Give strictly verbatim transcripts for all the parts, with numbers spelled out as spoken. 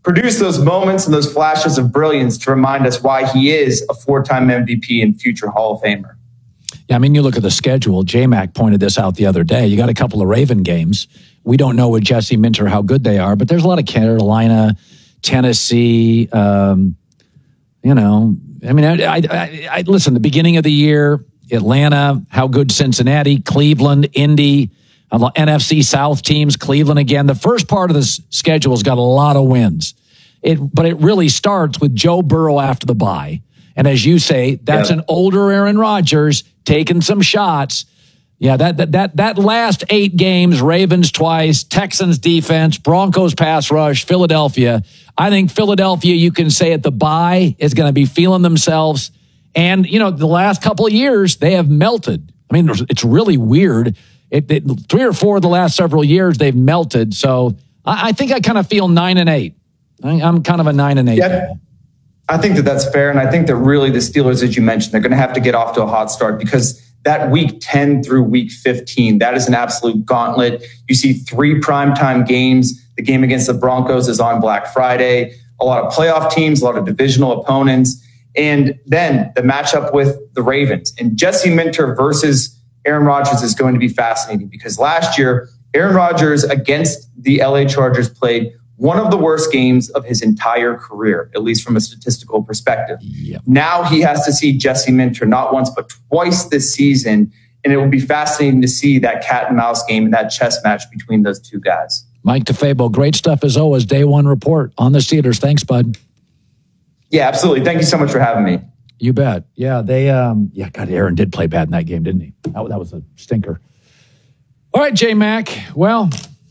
produce those moments and those flashes of brilliance to remind us why he is a four-time M V P and future Hall of Famer. Yeah, I mean, you look at the schedule. J-Mac pointed this out the other day. You got a couple of Raven games. We don't know with Jesse Minter how good they are, but there's a lot of Carolina, Tennessee, um, you know. I mean, I, I, I listen, the beginning of the year, Atlanta, how good Cincinnati, Cleveland, Indy, N F C South teams, Cleveland again. The first part of this schedule's got a lot of wins. It, but it really starts with Joe Burrow after the bye. And as you say, that's yeah. an older Aaron Rodgers taking some shots. Yeah, that, that that that last eight games, Ravens twice, Texans defense, Broncos pass rush, Philadelphia. I think Philadelphia, you can say at the bye, is going to be feeling themselves. And, you know, the last couple of years, they have melted. I mean, it's really weird. It, it, three or four of the last several years, they've melted. So I, I think I kind of feel nine and eight. I, I'm kind of a nine and eight. Yeah. Guy. I think that that's fair. And I think that really the Steelers, as you mentioned, they're going to have to get off to a hot start because that week ten through week fifteen, that is an absolute gauntlet. You see three primetime games. The game against the Broncos is on Black Friday. A lot of playoff teams, a lot of divisional opponents. And then the matchup with the Ravens. And Jesse Minter versus Aaron Rodgers is going to be fascinating because last year, Aaron Rodgers against the L A Chargers played one of the worst games of his entire career, at least from a statistical perspective. Yep. Now he has to see Jesse Minter not once, but twice this season. And it will be fascinating to see that cat and mouse game and that chess match between those two guys. Mike DeFabo, great stuff as always. Day one report on the Steelers. Thanks, bud. Yeah, absolutely. Thank you so much for having me. You bet. Yeah, they, um, yeah, God, Aaron did play bad in that game, didn't he? That, that was a stinker. All right, J-Mac. Well,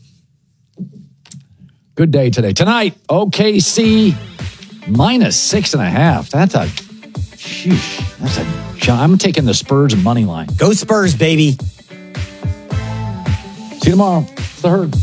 good day today. Tonight, O K C minus six and a half. That's a, sheesh, that's a, I'm taking the Spurs money line. Go Spurs, baby. See you tomorrow. It's the Herd.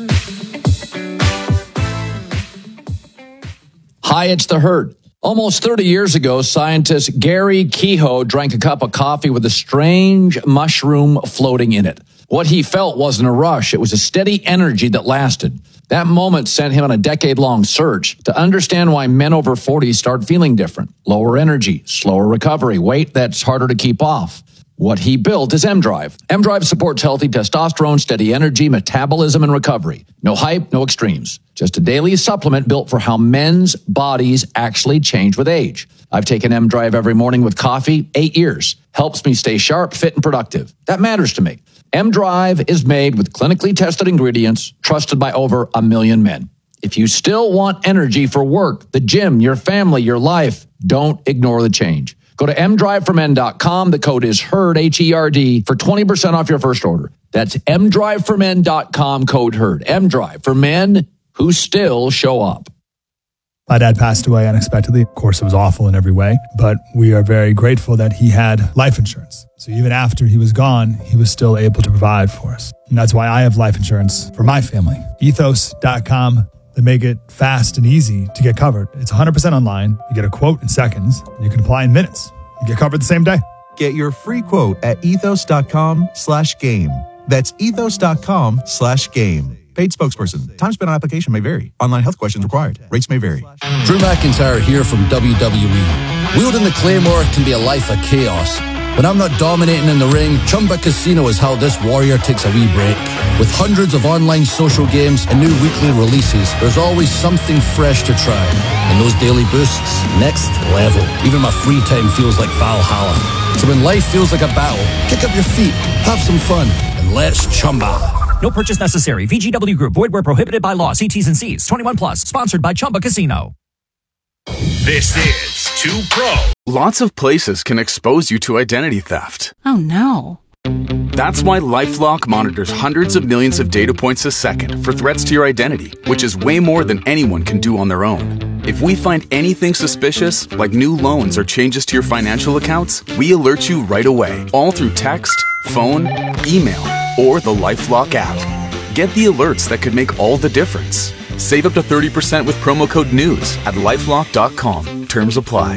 Hi, it's the Herd. Almost thirty years ago, scientist Gary Kehoe drank a cup of coffee with a strange mushroom floating in it. What he felt wasn't a rush. It was a steady energy that lasted. That moment sent him on a decade-long search to understand why men over forty start feeling different. Lower energy, slower recovery, weight that's harder to keep off. What he built is M-Drive. M-Drive supports healthy testosterone, steady energy, metabolism, and recovery. No hype, no extremes. Just a daily supplement built for how men's bodies actually change with age. I've taken M-Drive every morning with coffee, eight years. Helps me stay sharp, fit, and productive. That matters to me. M-Drive is made with clinically tested ingredients, trusted by over a million men. If you still want energy for work, the gym, your family, your life, don't ignore the change. Go to m drive for men dot com. The code is HERD, H E R D, for twenty percent off your first order. That's m drive for men dot com, code HERD. M-Drive for men who still show up. My dad passed away unexpectedly. Of course, it was awful in every way, but we are very grateful that he had life insurance. So even after he was gone, he was still able to provide for us. And that's why I have life insurance for my family. ethos dot com. They make it fast and easy to get covered. It's one hundred percent online. You get a quote in seconds. You can apply in minutes. You get covered the same day. Get your free quote at ethos dot com slash game. That's ethos dot com slash game. Paid spokesperson. Time spent on application may vary. Online health questions required. Rates may vary. Drew McIntyre here from W W E. Wielding the Claymore can be a life of chaos. When I'm not dominating in the ring, Chumba Casino is how this warrior takes a wee break. With hundreds of online social games and new weekly releases, there's always something fresh to try. And those daily boosts, next level. Even my free time feels like Valhalla. So when life feels like a battle, kick up your feet, have some fun, and let's Chumba. No purchase necessary. V G W Group. Void where prohibited by law. See T's and C's. twenty-one plus. Sponsored by Chumba Casino. This is Two Pro. Lots of places can expose you to identity theft. Oh, no. That's why LifeLock monitors hundreds of millions of data points a second for threats to your identity, which is way more than anyone can do on their own. If we find anything suspicious, like new loans or changes to your financial accounts, we alert you right away, all through text, phone, email, or the LifeLock app. Get the alerts that could make all the difference. Save up to thirty percent with promo code NEWS at lifelock dot com. Terms apply.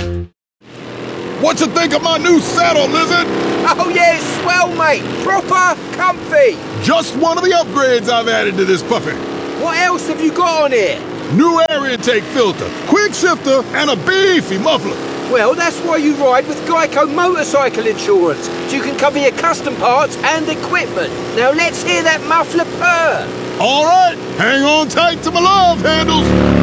What you think of my new saddle, Lizard? Oh, yeah, it's swell, mate. Proper comfy. Just one of the upgrades I've added to this puppy. What else have you got on it? New area water intake filter, quick shifter, and a beefy muffler. Well, that's why you ride with Geico Motorcycle Insurance, so you can cover your custom parts and equipment. Now let's hear that muffler purr. All right, hang on tight to my love handles.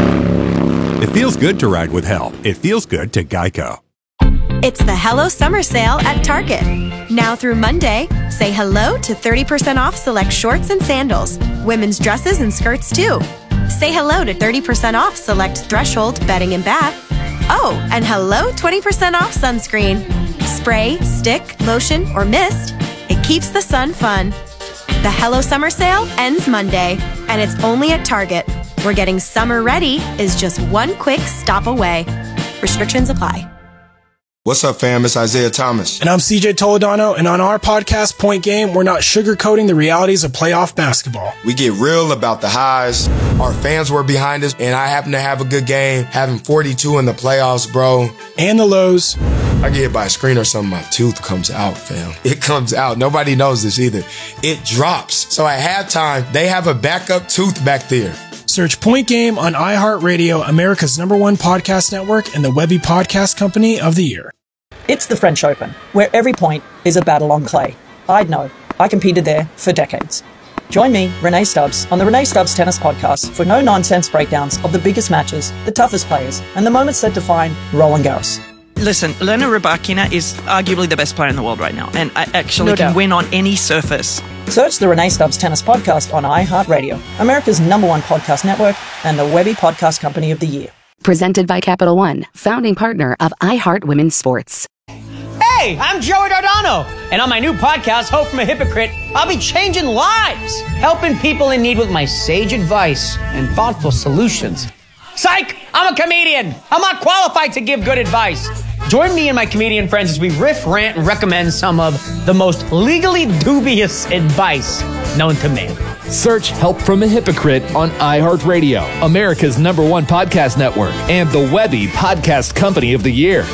It feels good to ride with help. It feels good to Geico. It's the Hello Summer Sale at Target. Now through Monday, say hello to thirty percent off select shorts and sandals, women's dresses and skirts too. Say hello to thirty percent off select Threshold bedding and bath. Oh, and hello twenty percent off sunscreen. Spray, stick, lotion, or mist, it keeps the sun fun. The Hello Summer Sale ends Monday, and it's only at Target, where getting summer ready is just one quick stop away. Restrictions apply. What's up, fam? It's Isaiah Thomas. And I'm C J Toledano, and on our podcast, Point Game, we're not sugarcoating the realities of playoff basketball. We get real about the highs. Our fans were behind us, and I happen to have a good game, having forty-two in the playoffs, bro. And the lows. I get hit by a screen or something, my tooth comes out, fam. It comes out. Nobody knows this either. It drops. So at halftime, they have a backup tooth back there. Search Point Game on iHeartRadio, America's number one podcast network, and the Webby Podcast Company of the Year. It's the French Open, where every point is a battle on clay. I'd know. I competed there for decades. Join me, Renee Stubbs, on the Renee Stubbs Tennis Podcast for no-nonsense breakdowns of the biggest matches, the toughest players, and the moments that define Roland Garros. Listen, Elena Rybakina is arguably the best player in the world right now, and I actually No can doubt. win on any surface. Search the Renee Stubbs Tennis Podcast on iHeartRadio, America's number one podcast network, and the Webby Podcast Company of the Year. Presented by Capital One, founding partner of iHeart Women's Sports. Hey, I'm Joey Dardano, and on my new podcast, Hope from a Hypocrite, I'll be changing lives, helping people in need with my sage advice and thoughtful solutions. Psych! I'm a comedian! I'm not qualified to give good advice. Join me and my comedian friends as we riff, rant, and recommend some of the most legally dubious advice known to man. Search Help from a Hypocrite on iHeartRadio, America's number one podcast network, and the Webby Podcast Company of the Year.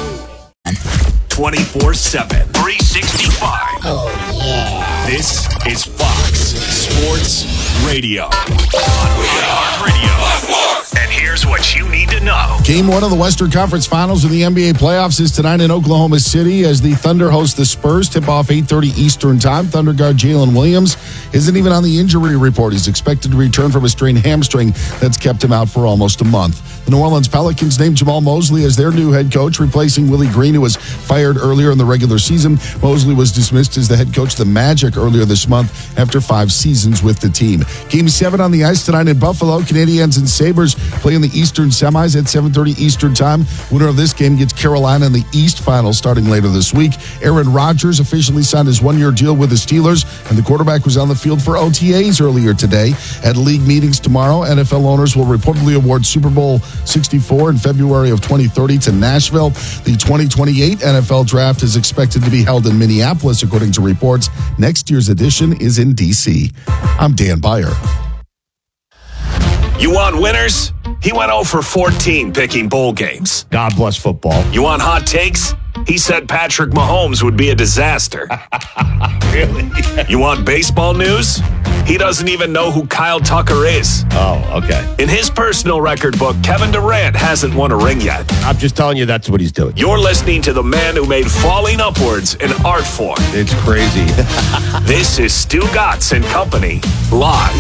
twenty-four seven, three sixty-five. Oh, yeah. This is Fox Sports Radio. On iHeartRadio. And here's what you need to know. Game one of the Western Conference Finals of the N B A playoffs is tonight in Oklahoma City as the Thunder host the Spurs. Tip-off eight thirty Eastern Time. Thunder guard Jalen Williams isn't even on the injury report. He's expected to return from a strained hamstring that's kept him out for almost a month. The New Orleans Pelicans named Jamal Mosley as their new head coach, replacing Willie Green, who was fired earlier in the regular season. Mosley was dismissed as the head coach of the Magic earlier this month after five seasons with the team. Game seven on the ice tonight in Buffalo. Canadiens and Sabres play in the Eastern semis at seven thirty Eastern Time. Winner of this game gets Carolina in the East Finals starting later this week. Aaron Rodgers officially signed his one-year deal with the Steelers, and the quarterback was on the field for O T As earlier today. At league meetings tomorrow, N F L owners will reportedly award Super Bowl sixty-four in February of twenty thirty to Nashville. The twenty twenty-eight N F L Draft is expected to be held in Minneapolis, according to reports. Next year's edition is in D C. I'm Dan Byer. You want winners? He went oh for fourteen picking bowl games. God bless football. You want hot takes? He said Patrick Mahomes would be a disaster. Really? You want baseball news? He doesn't even know who Kyle Tucker is. Oh, okay. In his personal record book, Kevin Durant hasn't won a ring yet. I'm just telling you that's what he's doing. You're listening to the man who made falling upwards an art form. It's crazy. This is Stu Gatz and Company, live.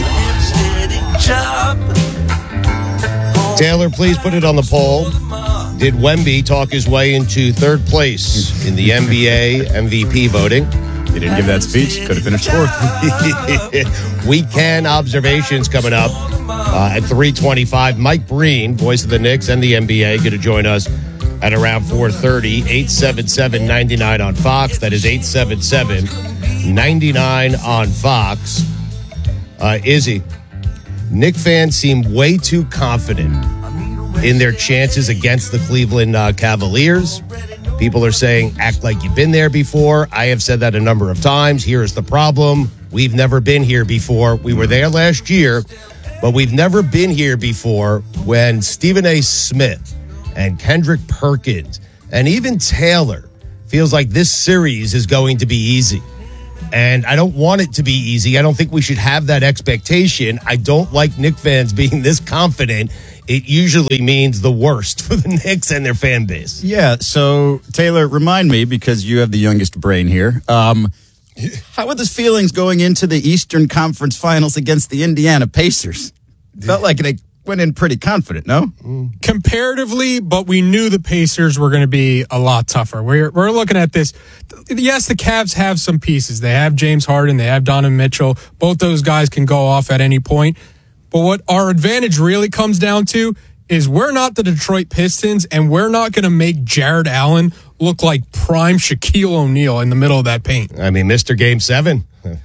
Taylor, please put it on the poll. Did Wemby talk his way into third place in the N B A M V P voting? He didn't give that speech. Could have finished fourth. Weekend observations coming up uh, at three twenty-five. Mike Breen, voice of the Knicks and the N B A, going to join us at around four thirty. eight seven seven, nine nine on Fox. That is eight seven seven, nine nine on Fox. Uh, Izzy, Knick fans seem way too confident in their chances against the Cleveland uh, Cavaliers. People are saying, act like you've been there before. I have said that a number of times. Here's the problem. We've never been here before. We were there last year, but we've never been here before when Stephen A. Smith and Kendrick Perkins and even Taylor feels like this series is going to be easy. And I don't want it to be easy. I don't think we should have that expectation. I don't like Knick fans being this confident it usually means the worst for the Knicks and their fan base. Yeah, so Taylor, remind me, because you have the youngest brain here. Um, how were the feelings going into the Eastern Conference Finals against the Indiana Pacers? Felt like they went in pretty confident, no? Comparatively, but we knew the Pacers were going to be a lot tougher. We're we're looking at this. Yes, the Cavs have some pieces. They have James Harden. They have Donovan Mitchell. Both those guys can go off at any point. But what our advantage really comes down to is we're not the Detroit Pistons, and we're not going to make Jared Allen look like prime Shaquille O'Neal in the middle of that paint. I mean, Mister Game seven.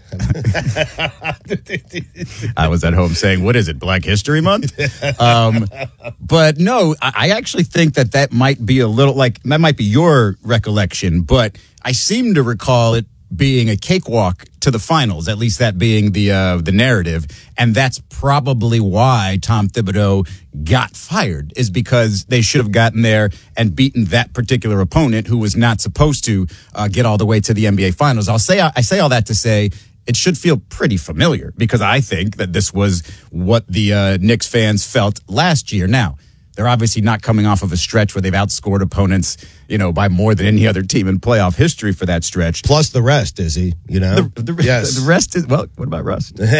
I was at home saying, what is it, Black History Month? Um, but no, I actually think that that might be a little, like, that might be your recollection, but I seem to recall it being a cakewalk to the finals, at least that being the uh, the narrative. And that's probably why Tom Thibodeau got fired, is because they should have gotten there and beaten that particular opponent who was not supposed to uh, get all the way to the N B A Finals. I'll say I say all that to say it should feel pretty familiar, because I think that this was what the uh, Knicks fans felt last year. Now, they're obviously not coming off of a stretch where they've outscored opponents, you know, by more than any other team in playoff history for that stretch. Plus the rest, is he? You know, the, the, yes. the rest is, well, what about rust? But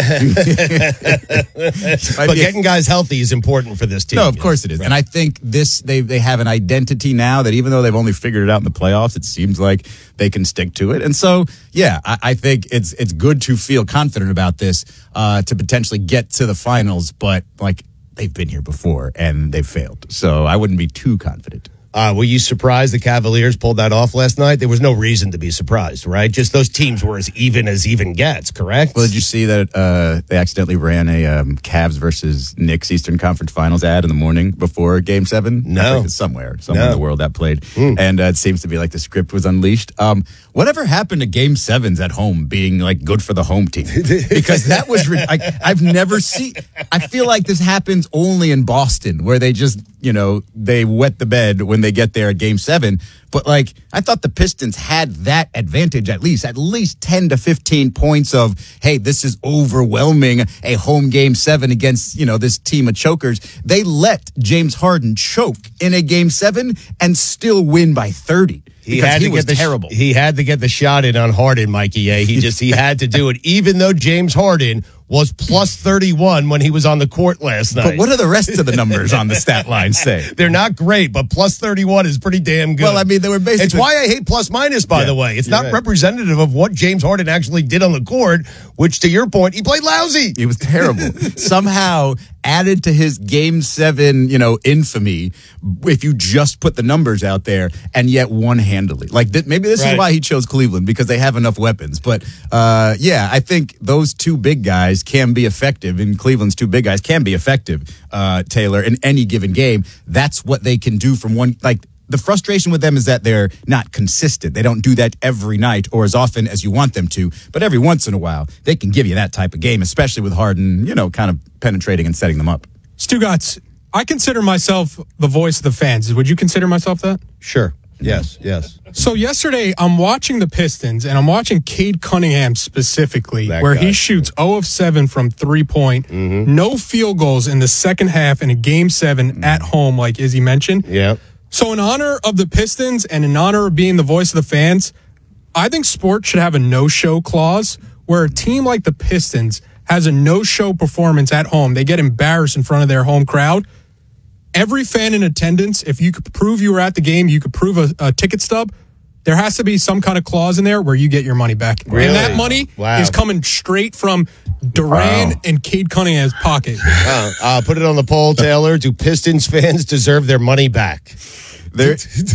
getting guys healthy is important for this team. No, of course it is. Right. And I think this, they they have an identity now that even though they've only figured it out in the playoffs, it seems like they can stick to it. And so, yeah, I, I think it's it's good to feel confident about this, uh, to potentially get to the finals, but like, they've been here before and they've failed. So I wouldn't be too confident. Uh, were you surprised the Cavaliers pulled that off last night? There was no reason to be surprised, right? Just those teams were as even as even gets, correct? Well, did you see that uh, they accidentally ran a um, Cavs versus Knicks Eastern Conference Finals ad in the morning before Game seven? No. Somewhere, somewhere no. in the world that played. Mm. And uh, it seems to be like the script was unleashed. Um, whatever happened to Game sevens at home being like good for the home team? Because that was, I, I've never seen, I feel like this happens only in Boston, where they just, you know, they wet the bed when they get there at Game seven. But like, I thought the Pistons had that advantage, at least, at least ten to fifteen points of, hey, this is overwhelming a home Game seven against, you know, this team of chokers. They let James Harden choke in a Game seven and still win by thirty. He had he to was get the terrible. He had to get the shot in on Harden, Mikey A. He just he had to do it, even though James Harden was plus thirty-one when he was on the court last night. But what do the rest of the numbers on the stat line say? They're not great, but plus thirty-one is pretty damn good. Well, I mean, they were basically... It's why I hate plus minus, by Yeah, the way. It's you're not right. representative of what James Harden actually did on the court, which, to your point, he played lousy. He was terrible. Somehow added to his Game seven, you know, infamy, if you just put the numbers out there, and yet won handily. Like, th- maybe this Right. is why he chose Cleveland, because they have enough weapons. But, uh, yeah, I think those two big guys can be effective, and Cleveland's two big guys can be effective, uh, Taylor, in any given game. That's what they can do from one, like, the frustration with them is that they're not consistent. They don't do that every night or as often as you want them to. But every once in a while, they can give you that type of game, especially with Harden, you know, kind of penetrating and setting them up. Stugotz, I consider myself the voice of the fans. Would you consider myself that? Sure. Yes, yes. So yesterday, I'm watching the Pistons, and I'm watching Cade Cunningham specifically, That where guy. he shoots zero of seven from three-point, Mm-hmm. no field goals in the second half in a Game seven at home, like Izzy mentioned. Yeah. So in honor of the Pistons and in honor of being the voice of the fans, I think sports should have a no-show clause where a team like the Pistons has a no-show performance at home. They get embarrassed in front of their home crowd. Every fan in attendance, if you could prove you were at the game, you could prove a, a ticket stub, there has to be some kind of clause in there where you get your money back. Really? And that money Wow. is coming straight from Durant Wow. and Cade Cunningham's pocket. Uh, uh, put it on the poll, Taylor. Do Pistons fans deserve their money back? There,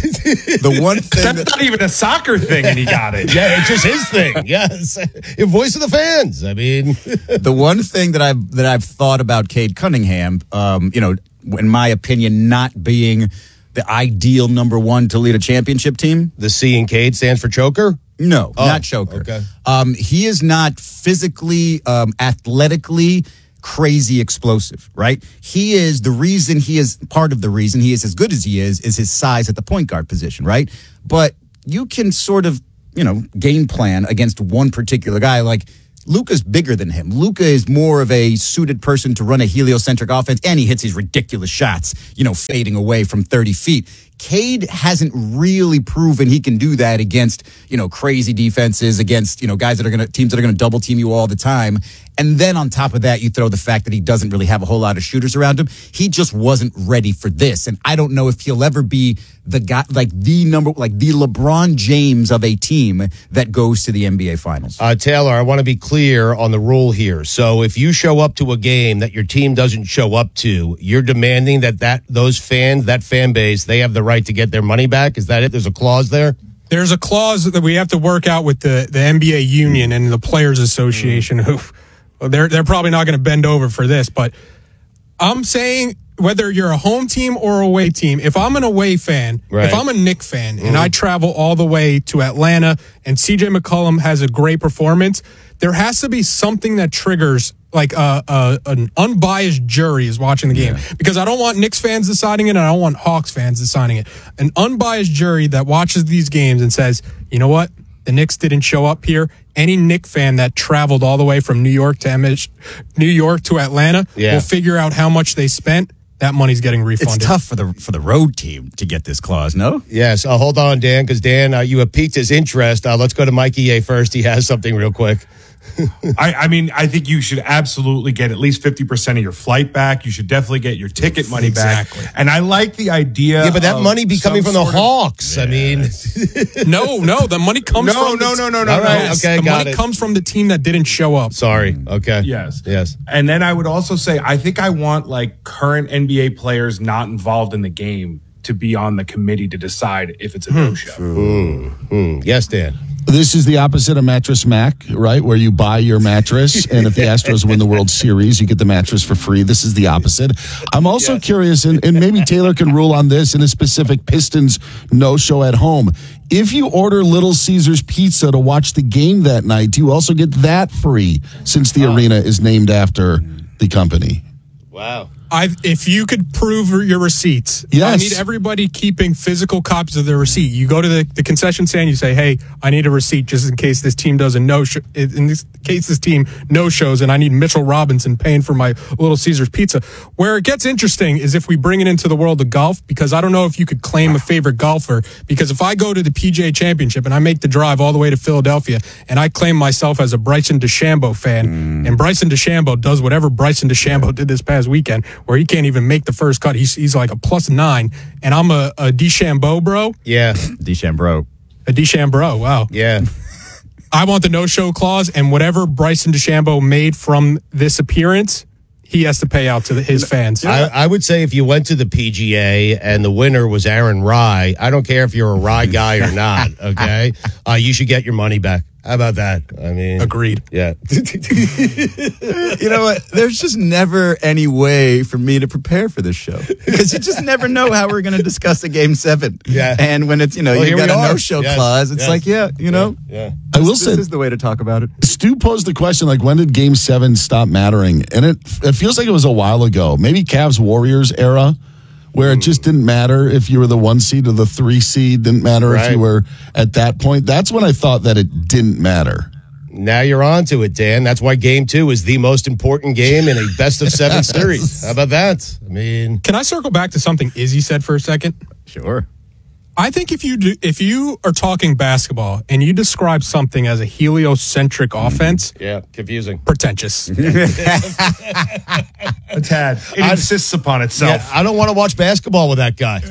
the one thing That's that, not even a soccer thing, and he got it. Yeah, it's just his thing. Yes, your voice of the fans. I mean, the one thing that I've that I've thought about Cade Cunningham, um, you know, in my opinion, not being the ideal number one to lead a championship team. The C in Cade stands for choker? No, Oh, not choker. okay. Um, he is not physically, um, athletically crazy explosive, right? He is the reason he is part of the reason he is as good as he is, is his size at the point guard position, right? But you can sort of, you know, game plan against one particular guy. Like, Luka's bigger than him. Luka is more of a suited person to run a heliocentric offense, and he hits these ridiculous shots, you know, fading away from thirty feet. Cade hasn't really proven he can do that against, you know, crazy defenses, against, you know, guys that are going to, teams that are going to double team you all the time. And then on top of that, you throw the fact that he doesn't really have a whole lot of shooters around him. He just wasn't ready for this. And I don't know if he'll ever be the guy, like the number, like the LeBron James of a team that goes to the N B A Finals. Uh, Taylor, I want to be clear on the rule here. So if you show up to a game that your team doesn't show up to, you're demanding that, that those fans, that fan base, they have the right to get their money back? Is that it? There's a clause there? There's a clause that we have to work out with the, the N B A union and the Players Association, who they're they're probably not going to bend over for this. But I'm saying whether you're a home team or away team, if I'm an away fan, Right. if I'm a Knicks fan, Mhm. and I travel all the way to Atlanta and C J McCollum has a great performance, there has to be something that triggers like a, a an unbiased jury is watching the game. Because I don't want Knicks fans deciding it and I don't want Hawks fans deciding it. An unbiased jury that watches these games and says, you know what? The Knicks didn't show up here. Any Knicks fan that traveled all the way from New York to M S, New York to Atlanta Yeah. will figure out how much they spent. That money's getting refunded. It's tough for the for the road team to get this clause, no? Yes. Uh, hold on, Dan, because Dan, uh, you have piqued his interest. Uh, let's go to Mikey A first. He has something real quick. I, I mean, I think you should absolutely get at least fifty percent of your flight back. You should definitely get your ticket money Exactly. back. And I like the idea. Yeah, but that of money be coming from some the sort of- Hawks. I mean, no, no, the money comes No, from no, the, no, no, no, All no. Yes, Okay, the got money it. comes from the team that didn't show up. Sorry. Okay. Yes. Yes. And then I would also say, I think I want like current N B A players not involved in the game to be on the committee to decide if it's a no-show. Hmm. Hmm. Yes, Dan. This is the opposite of Mattress Mac, right? Where you buy your mattress, and if the Astros win the World Series, you get the mattress for free. This is the opposite. I'm also curious, and, and maybe Taylor can rule on this in a specific Pistons no-show at home. If you order Little Caesars Pizza to watch the game that night, do you also get that free since the arena is named after the company? Wow. I, if you could prove your receipts, Yes. I need everybody keeping physical copies of their receipt. You go to the, the concession stand, you say, hey, I need a receipt just in case this team doesn't no show, in this case this team no shows and I need Mitchell Robinson paying for my Little Caesars pizza. Where it gets interesting is if we bring it into the world of golf, because I don't know if you could claim a favorite golfer, because if I go to the P G A Championship and I make the drive all the way to Philadelphia and I claim myself as a Bryson DeChambeau fan, mm. and Bryson DeChambeau does whatever Bryson DeChambeau did this past weekend, where he can't even make the first cut. He's he's like a plus nine, and I'm a, a DeChambeau bro. Yeah. DeChambeau. A DeChambeau, wow. Yeah. I want the no-show clause, and whatever Bryson DeChambeau made from this appearance, he has to pay out to the, his fans. I, I would say if you went to the P G A and the winner was Aaron Rye, I don't care if you're a Rye guy or not, okay? Uh, you should get your money back. How about that? I mean, agreed. Yeah. You know what? There's just never any way for me to prepare for this show because you just never know how we're going to discuss a game seven. Yeah. And when it's, you know, Well, you here got we a are. no-show Yes. clause, it's Yes. like, yeah, you know, Yeah. I will this say is the way to talk about it. Stu posed the question, like, when did Game Seven stop mattering? And it it feels like it was a while ago, maybe Cavs Warriors era, where it just didn't matter if you were the one seed or the three seed. Didn't matter if Right. you were at that point. That's when I thought that it didn't matter. Now you're on to it, Dan. That's why game two is the most important game in a best of seven series. How about that? I mean, Can I circle back to something Izzy said for a second? Sure. I think if you do, if you are talking basketball and you describe something as a heliocentric offense, yeah, confusing. pretentious. A tad. It I- insists upon itself. Yeah, I don't want to watch basketball with that guy.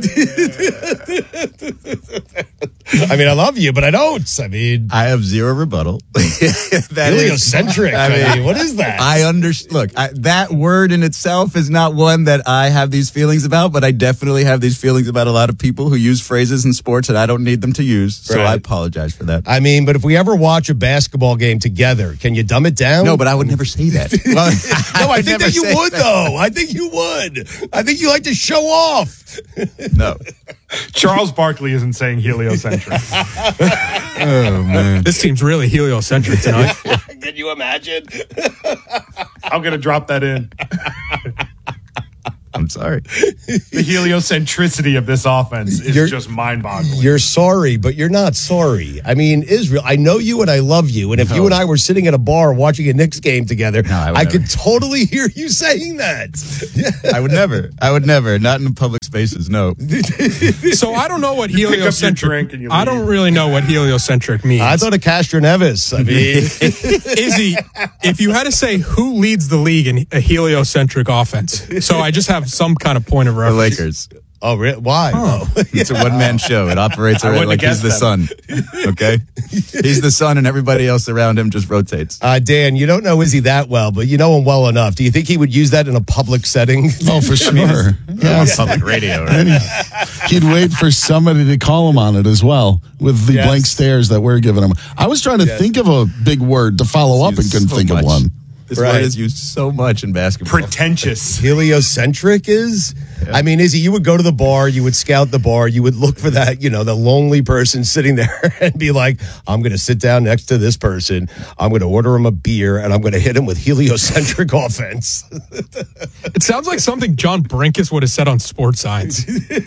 I mean, I love you, but I don't. I mean, I have zero rebuttal. That is- heliocentric. I mean, what is that? I understand. Look, I, that word in itself is not one that I have these feelings about, but I definitely have these feelings about a lot of people who use phrases in sports that I don't need them to use. So Right. I apologize for that. I mean, but if we ever watch a basketball game together, can you dumb it down? No, but I would never say that. Well, no, I would think never that you say would, that. though. I think you would. I think you like to show off. No. Charles Barkley isn't saying heliocentric. Oh, man. This team's really heliocentric tonight. Can you imagine? I'm going to drop that in. I'm I'm sorry. The heliocentricity of this offense is You're- just mind-boggling. You're sorry, but you're not sorry. I mean, Israel, I know you and I love you. And if No. you and I were sitting at a bar watching a Knicks game together, I would I, never. could totally hear you saying that. I would never. I would never. Not in public spaces, no. So I don't know what You pick up your heliocentric. drink and you I don't really know what heliocentric means. I thought of Castro Nevis. I mean, Izzy, if you had to say who leads the league in a heliocentric offense, so I just have some kind of point of The reference. Lakers. oh, re- why? Oh. It's a one-man show. It operates I already wouldn't like have he's the guessed sun. Okay? He's the sun and everybody else around him just rotates. Uh, Dan, you don't know Izzy that well, but you know him well enough. Do you think he would use that in a public setting? Oh, for sure. Yes. Public radio, right? And he, he'd wait for somebody to call him on it as well with the Yes. blank stares that we're giving him. I was trying to Yes. think of a big word to follow up and Used couldn't so think much. of one. This Right. word is used so much in basketball. Pretentious. Heliocentric is? I mean, Izzy, you would go to the bar, you would scout the bar, you would look for that, you know, the lonely person sitting there and be like, I'm going to sit down next to this person, I'm going to order him a beer, and I'm going to hit him with heliocentric offense. It sounds like something John Brinkus would have said on Sports Science.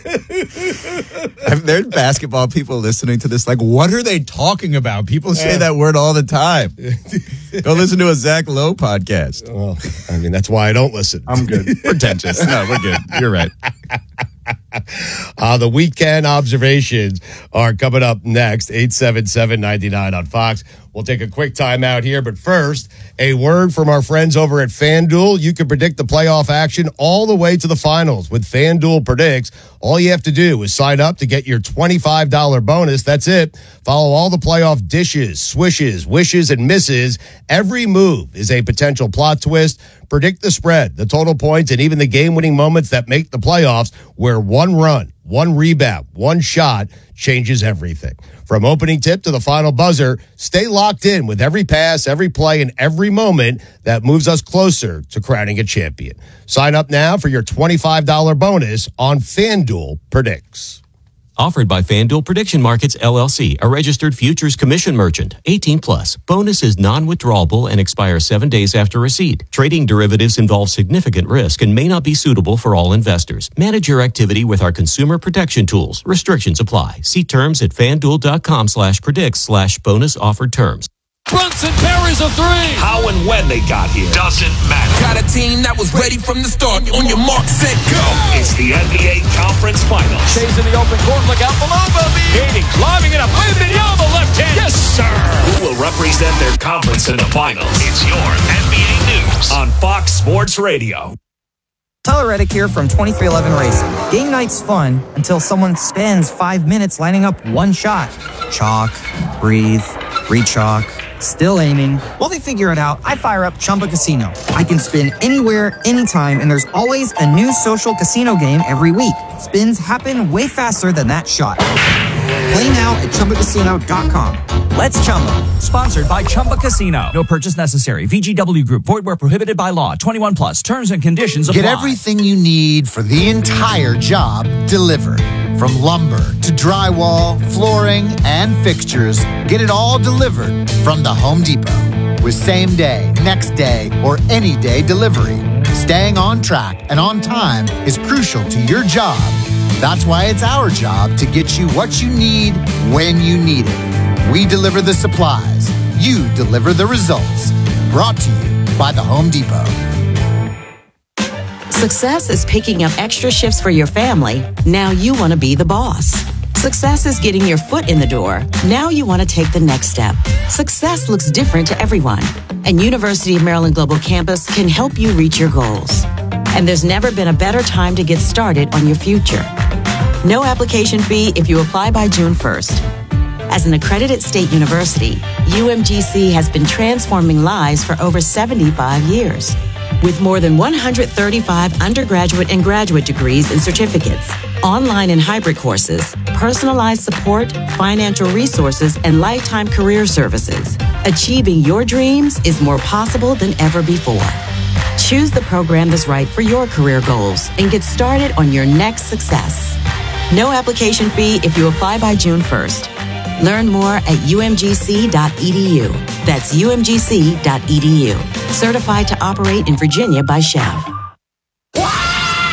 There are basketball people listening to this like, what are they talking about? People say that word all the time. Go listen to a Zach Lowe podcast. Well, I mean, that's why I don't listen. I'm good. Pretentious. No, we're good. You're right. Uh, the weekend observations are coming up next, eight seven seven, nine nine on Fox. We'll take a quick time out here, but first, a word from our friends over at FanDuel. You can predict the playoff action all the way to the finals with FanDuel Predicts. All you have to do is sign up to get your twenty-five dollars bonus. That's it. Follow all the playoff dishes, swishes, wishes, and misses. Every move is a potential plot twist. Predict the spread, the total points, and even the game-winning moments that make the playoffs, where one run, one rebound, one shot changes everything. From opening tip to the final buzzer, stay locked in with every pass, every play, and every moment that moves us closer to crowning a champion. Sign up now for your twenty-five dollars bonus on FanDuel Predicts. Offered by FanDuel Prediction Markets, L L C, a registered futures commission merchant. eighteen plus. Bonus is non-withdrawable and expires seven days after receipt. Trading derivatives involves significant risk and may not be suitable for all investors. Manage your activity with our consumer protection tools. Restrictions apply. See terms at fanduel.com slash predicts slash bonus offered terms. Brunson parries a three. How and when they got here doesn't matter. Got a team that was ready from the start. On your mark, set, go. It's the N B A Conference Finals. Shays in the open court. Look out below, Bobby. Hating, lobbing it up, waving it down the left hand. Yes, sir. Who will represent their conference in the finals? It's your N B A News on Fox Sports Radio. Tyler Reddick here from twenty-three eleven Racing. Game night's fun until someone spends five minutes lining up one shot. Chalk, breathe, re-chalk, still aiming. While they figure it out, I fire up Chumba Casino. I can spin anywhere, anytime, and there's always a new social casino game every week. Spins happen way faster than that shot. Play now at Chumba Casino dot com. Let's Chumba. Sponsored by Chumba Casino. No purchase necessary. V G W Group. Void where prohibited by law. twenty-one plus. Terms and conditions apply. Get everything you need for the entire job delivered. From lumber to drywall, flooring, and fixtures, get it all delivered from the Home Depot. With same day, next day, or any day delivery. Staying on track and on time is crucial to your job. That's why it's our job to get you what you need when you need it. We deliver the supplies. You deliver the results. Brought to you by the Home Depot. Success is picking up extra shifts for your family. Now you want to be the boss. Success is getting your foot in the door. Now you want to take the next step. Success looks different to everyone, and University of Maryland Global Campus can help you reach your goals. And there's never been a better time to get started on your future. No application fee if you apply by June first. As an accredited state university, U M G C has been transforming lives for over seventy-five years. With more than one hundred thirty-five undergraduate and graduate degrees and certificates, online and hybrid courses, personalized support, financial resources, and lifetime career services, achieving your dreams is more possible than ever before. Choose the program that's right for your career goals and get started on your next success. No application fee if you apply by June first. Learn more at U M G C dot E D U. That's U M G C dot E D U. Certified to operate in Virginia by Chev.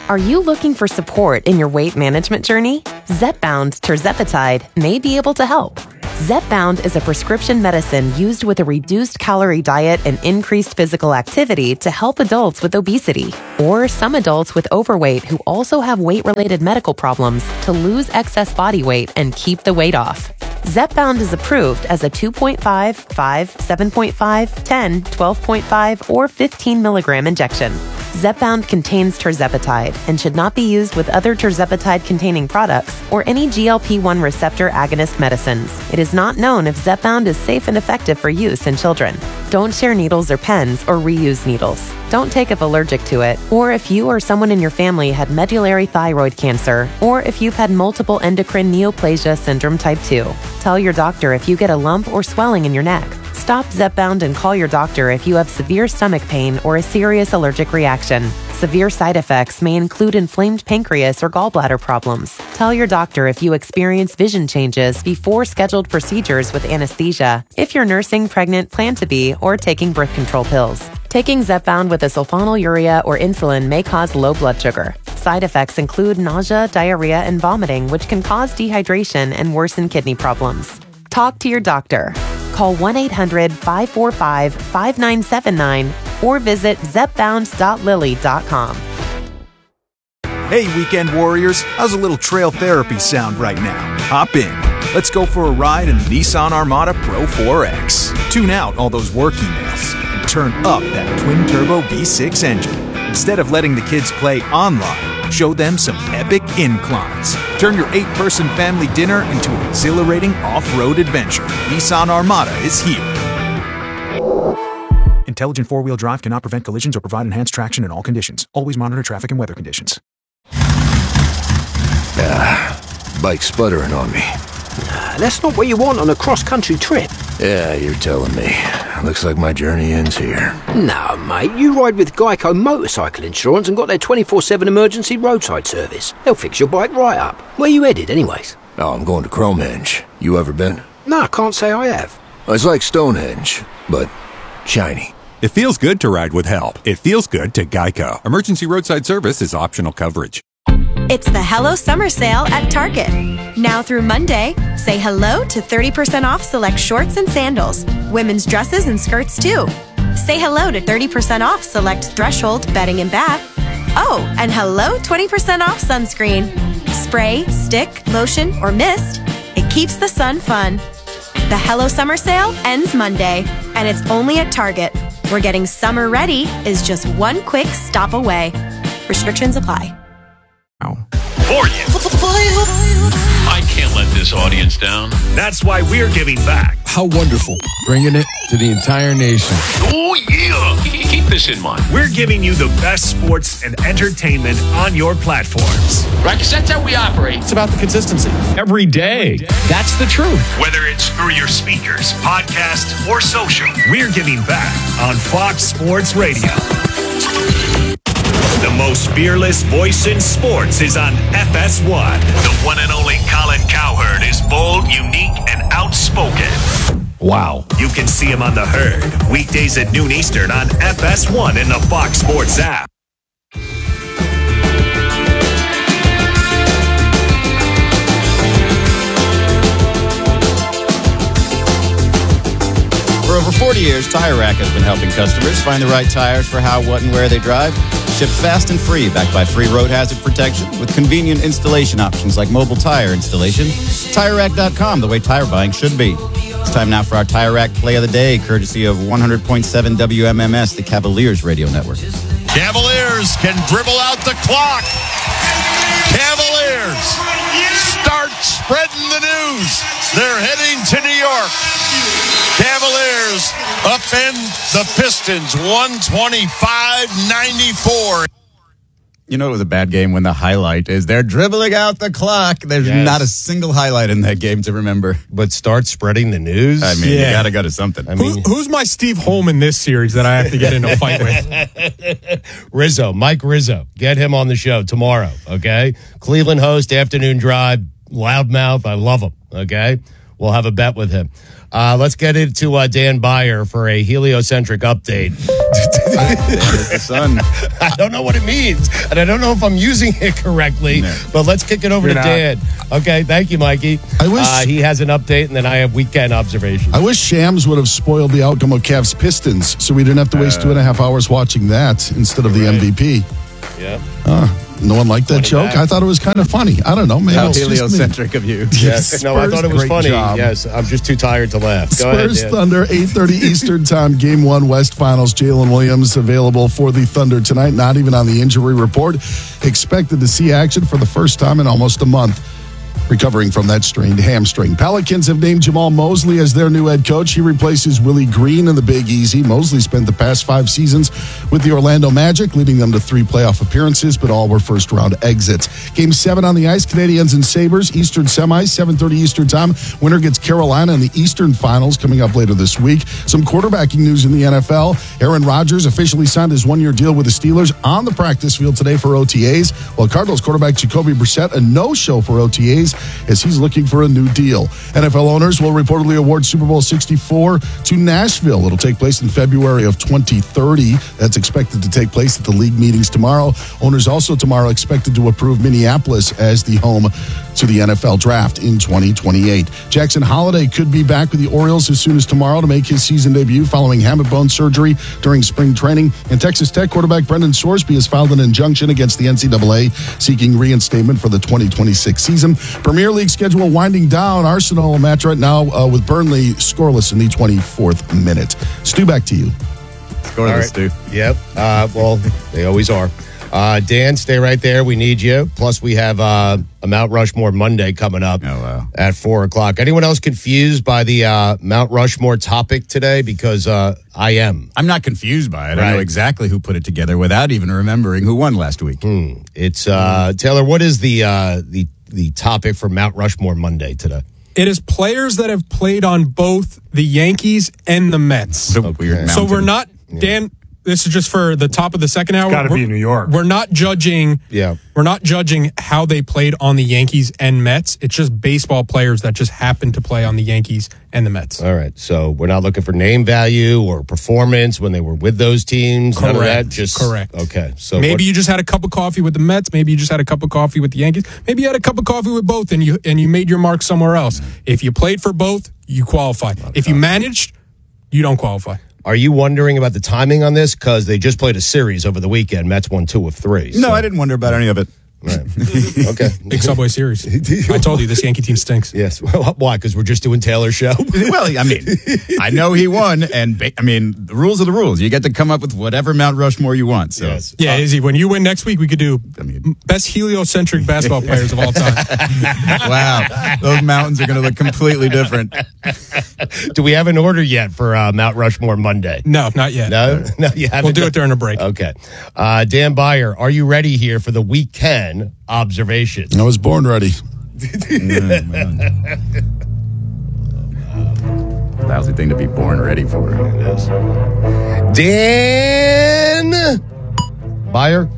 Are you looking for support in your weight management journey? Zepbound tirzepatide may be able to help. Zepbound is a prescription medicine used with a reduced calorie diet and increased physical activity to help adults with obesity, or some adults with overweight who also have weight-related medical problems to lose excess body weight and keep the weight off. Zepbound is approved as a two point five, five, seven point five, ten, twelve point five, or fifteen milligram injection. Zepbound contains tirzepatide and should not be used with other tirzepatide-containing products or any G L P one receptor agonist medicines. It is not known if Zepbound is safe and effective for use in children. Don't share needles or pens or reuse needles. Don't take if allergic to it, or if you or someone in your family had medullary thyroid cancer, or if you've had multiple endocrine neoplasia syndrome type two. Tell your doctor if you get a lump or swelling in your neck. Stop Zepbound and call your doctor if you have severe stomach pain or a serious allergic reaction. Severe side effects may include inflamed pancreas or gallbladder problems. Tell your doctor if you experience vision changes before scheduled procedures with anesthesia, if you're nursing, pregnant, plan to be, or taking birth control pills. Taking Zepbound with a sulfonylurea or insulin may cause low blood sugar. Side effects include nausea, diarrhea, and vomiting, which can cause dehydration and worsen kidney problems. Talk to your doctor. Call one eight hundred, five four five, five nine seven nine or visit zepbound dot lilly dot com. Hey, weekend warriors, how's a little trail therapy sound right now? Hop in. Let's go for a ride in the Nissan Armada Pro four X. Tune out all those work emails and turn up that twin-turbo V six engine. Instead of letting the kids play online, show them some epic inclines. Turn your eight-person family dinner into an exhilarating off-road adventure. Nissan Armada is here. Intelligent four-wheel drive cannot prevent collisions or provide enhanced traction in all conditions. Always monitor traffic and weather conditions. Ah, bike sputtering on me. Nah, that's not what you want on a cross-country trip. Yeah, you're telling me. Looks like my journey ends here. No, mate, you ride with Geico Motorcycle Insurance and got their twenty-four seven emergency roadside service. They'll fix your bike right up. Where you headed, anyways? Oh, I'm going to Cromehenge. You ever been? No, I can't say I have. It's like Stonehenge, but shiny. It feels good to ride with help. It feels good to Geico. Emergency roadside service is optional coverage. It's the Hello Summer Sale at Target. Now through Monday, say hello to thirty percent off select shorts and sandals, women's dresses and skirts too. Say hello to thirty percent off select Threshold bedding and bath. Oh, and hello twenty percent off sunscreen. Spray, stick, lotion, or mist. It keeps the sun fun. The Hello Summer Sale ends Monday, and it's only at Target, where getting summer ready is just one quick stop away. Restrictions apply. For you. I can't let this audience down. That's why we're giving back. How wonderful. Bringing it to the entire nation. Oh, yeah. Keep this in mind. We're giving you the best sports and entertainment on your platforms. Right, because that's how we operate. It's about the consistency. Every day. That's the truth. Whether it's through your speakers, podcast, or social, we're giving back on Fox Sports Radio. The most fearless voice in sports is on F S one. The one and only Colin Cowherd is bold, unique, and outspoken. Wow. You can see him on The Herd, weekdays at noon Eastern on F S one in the Fox Sports app. For over forty years, Tire Rack has been helping customers find the right tires for how, what, and where they drive. Shipped fast and free, backed by free road hazard protection with convenient installation options like mobile tire installation. Tire Rack dot com, the way tire buying should be. It's time now for our Tire Rack Play of the Day, courtesy of one hundred point seven W M M S, the Cavaliers radio network. Cavaliers can dribble out the clock. Cavaliers start spreading the news. They're heading to New York. Cavaliers upend the Pistons one twenty-five ninety-four. You know it was a bad game when the highlight is they're dribbling out the clock. There's yes. not a single highlight in that game to remember. But start spreading the news? I mean, yeah. you got to go to something. I mean, Who, who's my Steve Holm in this series that I have to get in a fight with? Rizzo, Mike Rizzo. Get him on the show tomorrow, okay? Cleveland host, afternoon drive, loudmouth. I love him, okay? we'll have a bet with him. Uh, let's get into uh, Dan Beyer for a heliocentric update. the sun. I don't know what it means, and I don't know if I'm using it correctly, no. but let's kick it over You're to not. Dan. Okay, thank you, Mikey. I wish uh, he has an update, and then I have weekend observations. I wish Shams would have spoiled the outcome of Cavs Pistons, so we didn't have to waste uh, two and a half hours watching that instead of the right. M V P. Yeah. Uh, no one liked that joke. Back. I thought it was kind of funny. I don't know. Maybe How heliocentric of you. Yes. No, I thought it was funny. Job. Yes, I'm just too tired to laugh. Go Spurs ahead, Thunder, eight thirty Eastern time, Game one West Finals. Jalen Williams available for the Thunder tonight, not even on the injury report. Expected to see action for the first time in almost a month, recovering from that strained hamstring. Pelicans have named Jamal Mosley as their new head coach. He replaces Willie Green in the Big Easy. Mosley spent the past five seasons with the Orlando Magic, leading them to three playoff appearances, but all were first-round exits. Game seven on the ice, Canadiens and Sabres, Eastern semis, seven thirty Eastern time. Winner gets Carolina in the Eastern Finals coming up later this week. Some quarterbacking news in the N F L. Aaron Rodgers officially signed his one-year deal with the Steelers on the practice field today for O T As, while Cardinals quarterback Jacoby Brissett a no-show for O T As as he's looking for a new deal. N F L owners will reportedly award Super Bowl sixty-four to Nashville. It'll take place in February of twenty thirty. That's expected to take place at the league meetings tomorrow. Owners also tomorrow expected to approve Minneapolis as the home to the N F L draft in twenty twenty-eight. Jackson Holliday could be back with the Orioles as soon as tomorrow to make his season debut following hamate bone surgery during spring training. And Texas Tech quarterback Brendan Sorsby has filed an injunction against the N C double A seeking reinstatement for the twenty twenty-six season. Premier League schedule winding down. Arsenal match right now uh, with Burnley scoreless in the twenty-fourth minute. Stu, back to you. Scoreless, right. Stu. Yep. Uh, well, they always are. Uh, Dan, stay right there. We need you. Plus, we have uh, a Mount Rushmore Monday coming up oh, wow. at four o'clock. Anyone else confused by the uh, Mount Rushmore topic today? Because uh, I am. I'm not confused by it. Right. I know exactly who put it together without even remembering who won last week. Hmm. It's uh, Taylor, what is the uh, the the topic for Mount Rushmore Monday today? It is players that have played on both the Yankees and the Mets. What a weird so we're not, Dan, this is just for the top of the second hour. It's got to be in New York. We're not judging. Yeah. We're not judging how they played on the Yankees and Mets. It's just baseball players that just happen to play on the Yankees and the Mets. All right. So we're not looking for name value or performance when they were with those teams. Correct. None of that. Just correct. Okay. So maybe what, you just had a cup of coffee with the Mets. Maybe you just had a cup of coffee with the Yankees. Maybe you had a cup of coffee with both, and you and you made your mark somewhere else. If you played for both, you qualify. If you managed, you don't qualify. Are you wondering about the timing on this? Because they just played a series over the weekend. Mets won two of three. So. No, I didn't wonder about any of it. Right. Okay. Big Subway Series. I told you this Yankee team stinks. Yes. Well, why? Because we're just doing Taylor's show. Well, I mean, I know he won, and ba- I mean, the rules are the rules. You get to come up with whatever Mount Rushmore you want. So, yes. Yeah, uh, Izzy, when you win next week, we could do I mean, best heliocentric basketball players of all time. Wow, those mountains are going to look completely different. Do we have an order yet for uh, Mount Rushmore Monday? No, not yet. No, no, you haven't. We'll do it during a break. Okay. Uh, Dan Beyer, are you ready here for the weekend observation? I was born ready. Lousy thing to be born ready for. Dan Beyer.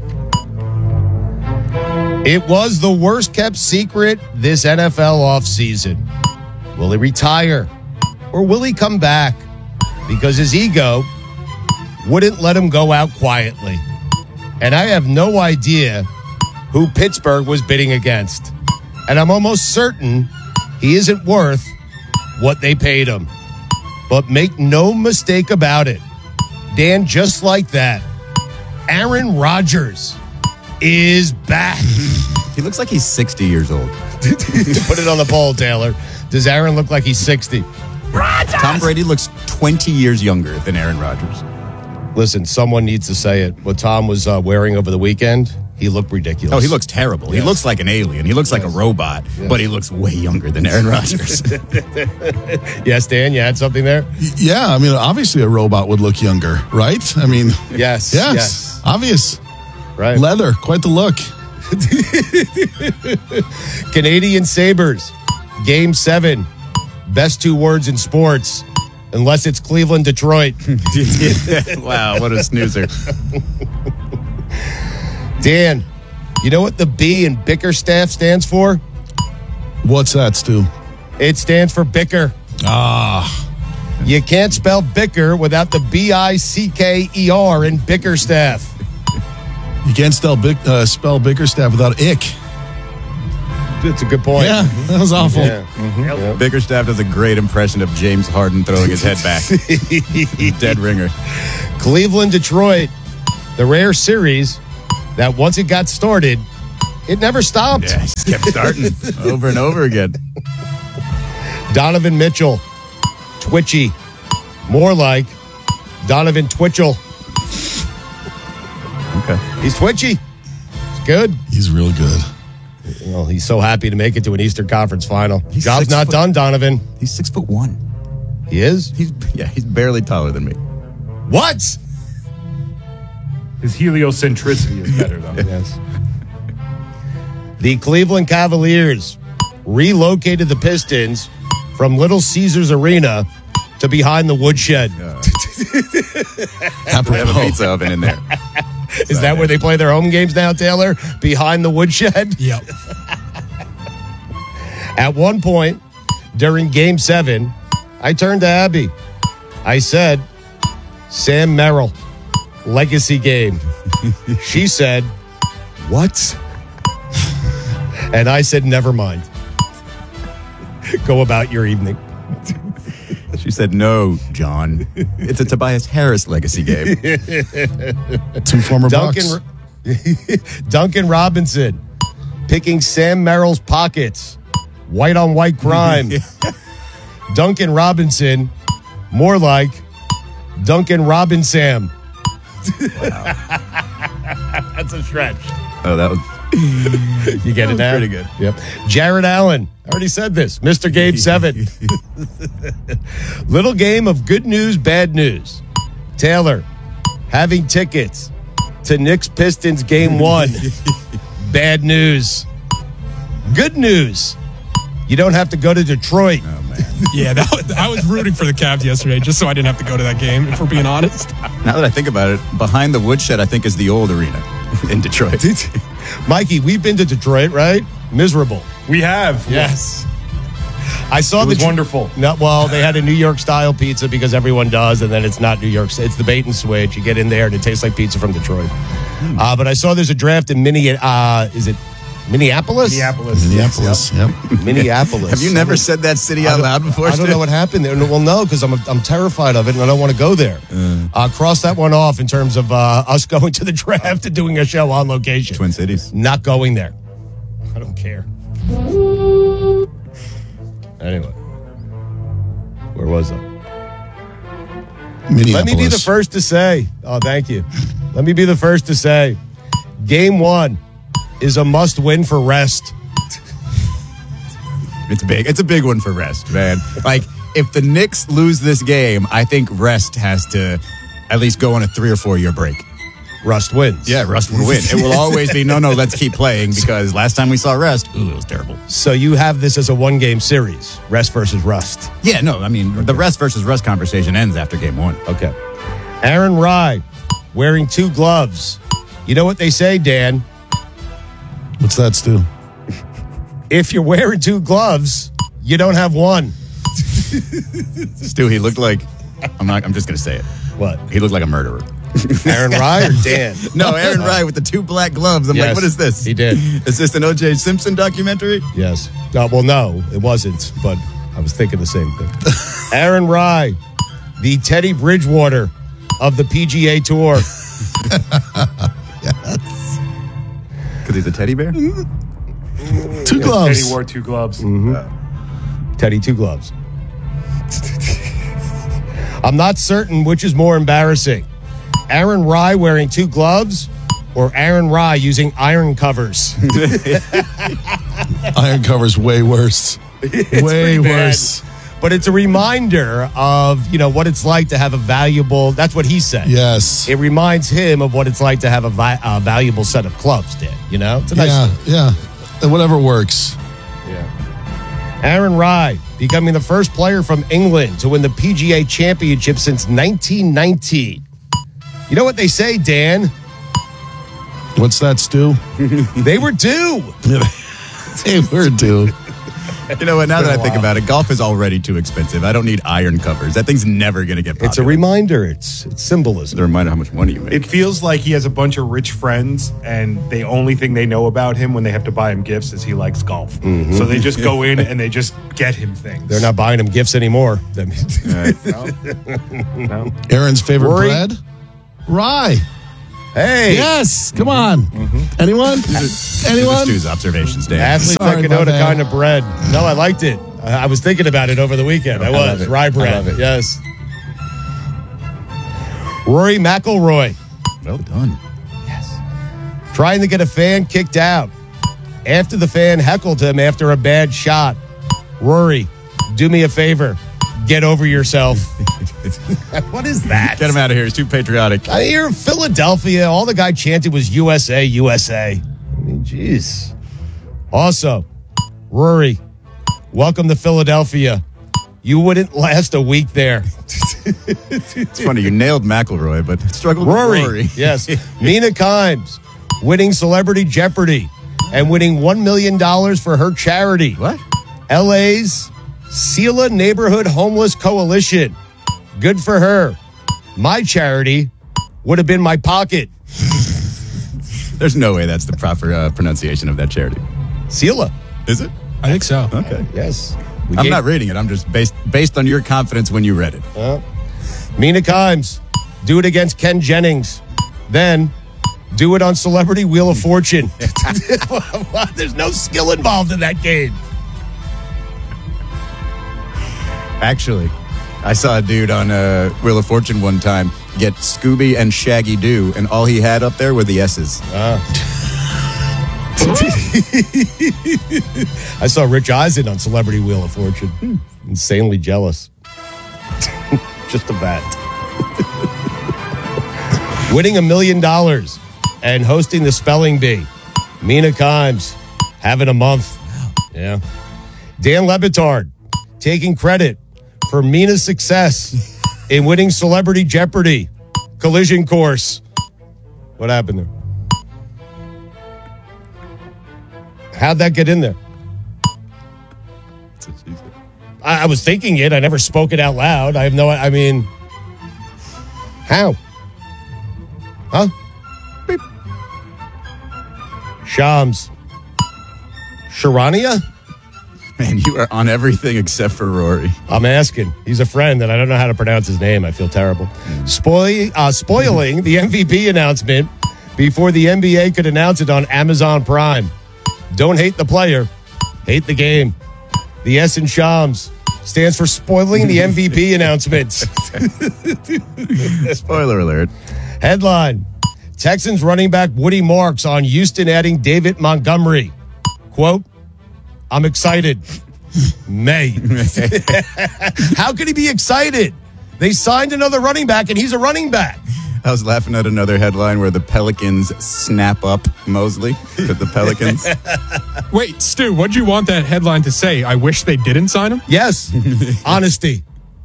It was the worst kept secret this N F L offseason. Will he retire or will he come back? Because his ego wouldn't let him go out quietly. And I have no idea who Pittsburgh was bidding against. And I'm almost certain he isn't worth what they paid him. But make no mistake about it, Dan, just like that, Aaron Rodgers is back. He looks like he's sixty years old. Put it on the poll, Taylor. Does Aaron look like he's sixty? Rodgers! Tom Brady looks twenty years younger than Aaron Rodgers. Listen, someone needs to say it. What Tom was uh, wearing over the weekend, he looked ridiculous. Oh, he looks terrible. Yes. He looks like an alien. He looks yes. like a robot, yes. but he looks way younger than Aaron Rodgers. Yes, Dan, you had something there? Yeah, I mean, obviously a robot would look younger, right? I mean, yes, yes, yes. obvious. Right. Leather, quite the look. Canadian Sabres, game seven. Best two words in sports, unless it's Cleveland, Detroit. Wow, what a snoozer. Dan, you know what the B in Bickerstaff stands for? What's that, Stu? It stands for bicker. Ah. You can't spell bicker without the B I C K E R in Bickerstaff. You can't spell, Bic- uh, spell Bickerstaff without ick. That's a good point. Yeah, that was awful. Yeah. Mm-hmm. Yep. Bickerstaff does a great impression of James Harden throwing his head back. Dead ringer. Cleveland, Detroit. The rare series that once it got started, it never stopped. Yeah, it kept starting over and over again. Donovan Mitchell. Twitchy. More like Donovan Twitchell. Okay. He's twitchy. It's good. He's real good. Well, he's so happy to make it to an Eastern Conference final. He's Job's not foot, done, Donovan. He's six foot one. He is? He's yeah, he's barely taller than me. What? His heliocentricity is better, though. Yes. The Cleveland Cavaliers relocated the Pistons from Little Caesars Arena to behind the woodshed. Uh, they have a pizza oven in there. Is that where they play their home games now, Taylor? Behind the woodshed? Yep. At one point during game seven, I turned to Abby. I said, Sam Merrill, legacy game. She said, what? And I said, never mind. Go about your evening. She said, no, John. It's a Tobias Harris legacy game. Two former Duncan, Bucks. Duncan Robinson picking Sam Merrill's pockets. White on white crime. Duncan Robinson, more like Duncan Robin Sam. Wow. That's a stretch. Oh, that was... You get it now? Pretty good. Yep. Jared Allen. I already said this. Mister Game seven. Little game of good news, bad news. Taylor, having tickets to Knicks Pistons game one. Bad news. Good news. You don't have to go to Detroit. Oh, man. Yeah, that was, I was rooting for the Cavs yesterday just so I didn't have to go to that game, if we're being honest. Now that I think about it, behind the woodshed, I think, is the old arena in Detroit. Mikey, we've been to Detroit, right? Miserable. We have. Yes. I saw it was the wonderful. No, well, they had a New York style pizza because everyone does, and then it's not New York. It's the bait and switch. You get in there and it tastes like pizza from Detroit. Hmm. Uh, but I saw there's a draft in Minneapolis. Uh, is it Minneapolis? Minneapolis. Minneapolis. Yep. Minneapolis. Have you never said that city out loud before? I don't Steve? know what happened there. Well, no, because I'm I'm terrified of it and I don't want to go there. Mm. Uh, cross that one off in terms of uh, us going to the draft and doing a show on location. Twin Cities. Not going there. I don't care. Anyway, where was I? Minneapolis. Let me be the first to say. Oh, thank you. Let me be the first to say, game one is a must-win for rest. It's big. It's a big one for rest, man. Like, if the Knicks lose this game, I think rest has to at least go on a three or four year break. Rust wins. Yeah, rest will win. It will always be, no, no, let's keep playing, because last time we saw rest, ooh, it was terrible. So you have this as a one-game series, rest versus rust. Yeah, no, I mean, okay. The rest versus rust conversation ends after game one. Okay. Aaron Rye wearing two gloves. You know what they say, Dan? What's that, Stu? If you're wearing two gloves, you don't have one. Stu, he looked like, I'm not, I'm just going to say it. What? He looked like a murderer. Aaron Rye or Dan? No, Aaron Rye with the two black gloves. I'm yes, like, what is this? He did. Is this an O J Simpson documentary? Yes. Uh, well, no, it wasn't, but I was thinking the same thing. Aaron Rye, the Teddy Bridgewater of the P G A Tour. Yes. Because he's a teddy bear? Two yeah, gloves. Teddy wore two gloves. Mm-hmm. Uh, Teddy, two gloves. I'm not certain which is more embarrassing. Aaron Rye wearing two gloves or Aaron Rye using iron covers? Iron covers way worse. Way worse. But it's a reminder of, you know, what it's like to have a valuable, that's what he said. Yes. It reminds him of what it's like to have a, vi- a valuable set of clubs, Dan. You know? It's a nice yeah, thing. yeah. Whatever works. Yeah. Aaron Rye becoming the first player from England to win the P G A Championship since nineteen nineteen. You know what they say, Dan? What's that, Stu? They were due. They were due. You know what? Now that I think about it, golf is already too expensive. I don't need iron covers. That thing's never going to get popular. It's a reminder. It's it's symbolism. It's a reminder how much money you make. It feels like he has a bunch of rich friends, and the only thing they know about him when they have to buy him gifts is he likes golf. Mhm. So they just go in and they just get him things. They're not buying him gifts anymore. That means no. no. Aaron's favorite Rory? bread? Rye. Hey. Yes. Come on. Anyone? Anyone? Stu's observations, Dan. Athletes Sorry, that can my know the bad. kind of bread. No, I liked it. I, I was thinking about it over the weekend. I, I was. love it. Rye bread. I love it. Yes. Rory McIlroy. Well done. Trying to get a fan kicked out after the fan heckled him after a bad shot. Rory, do me a favor. Get over yourself. What is that? Get him out of here. He's too patriotic. I mean, you're in Philadelphia. All the guy chanted was U S A, U S A. I mean, jeez. Also, Rory, welcome to Philadelphia. You wouldn't last a week there. It's funny. You nailed McElroy, but struggled Rory. with Rory. Yes. Mina Kimes winning Celebrity Jeopardy and winning one million dollars for her charity. What? L A's Sela Neighborhood Homeless Coalition. Good for her. My charity would have been my pocket. There's no way that's the proper uh, pronunciation of that charity. Sela. Is it? I think so. Okay. Yes. We I'm gave- not reading it. I'm just based based on your confidence when you read it. Uh, Mina Kimes, do it against Ken Jennings. Then do it on Celebrity Wheel of Fortune. There's no skill involved in that game. Actually, I saw a dude on uh, Wheel of Fortune one time get Scooby and Shaggy Doo, and all he had up there were the S's. Uh. I saw Rich Eisen on Celebrity Wheel of Fortune. Hmm. Insanely jealous. Just a bat. Winning a million dollars and hosting the spelling bee. Mina Kimes having a month. Yeah. Dan Lebitard taking credit for Mina's success in winning Celebrity Jeopardy collision course. What happened there? How'd that get in there? I, I was thinking it. I never spoke it out loud. I have no, I mean, how? Huh? Beep. Shams. Sharania? Man, you are on everything except for Rory. I'm asking. He's a friend, and I don't know how to pronounce his name. I feel terrible. Mm. Spoil, uh, spoiling the M V P announcement before the N B A could announce it on Amazon Prime. Don't hate the player, hate the game. The S in Shams stands for spoiling the M V P announcements. Spoiler alert. Headline: Texans running back Woody Marks on Houston adding David Montgomery. Quote, I'm excited. May. How could he be excited? They signed another running back, and he's a running back. I was laughing at another headline where the Pelicans snap up Mosley to the Pelicans. Wait, Stu, what'd you want that headline to say? I wish they didn't sign him? Yes. Honesty.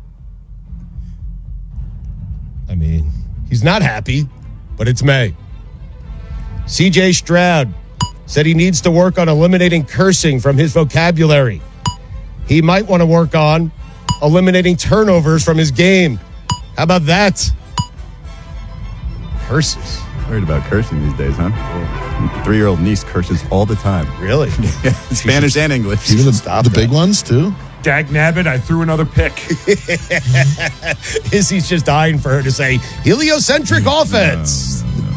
I mean, he's not happy, but it's May. C J Stroud said he needs to work on eliminating cursing from his vocabulary. He might want to work on eliminating turnovers from his game. How about that? Curses. Worried about cursing these days, huh? Three-year-old niece curses all the time. Really? Spanish and English. Even the, the big ones, too? Dag nabbit, I threw another pick. Izzy's just dying for her to say heliocentric offense. No, no, no.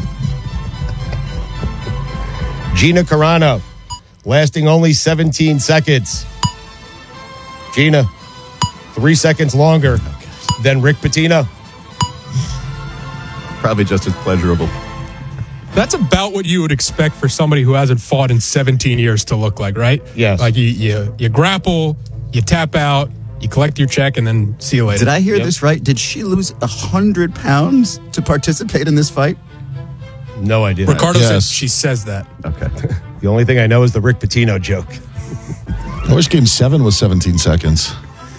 Gina Carano, lasting only seventeen seconds. Gina, three seconds longer oh, than Rick Pitino. Probably just as pleasurable. That's about what you would expect for somebody who hasn't fought in seventeen years to look like, right? Yes. Like you, you, you grapple, you tap out, you collect your check, and then see you later. Did I hear Yep. this right? Did she lose one hundred pounds to participate in this fight? No idea. Ricardo Yes. says she says that. Okay. The only thing I know is the Rick Pitino joke. I wish game seven was seventeen seconds.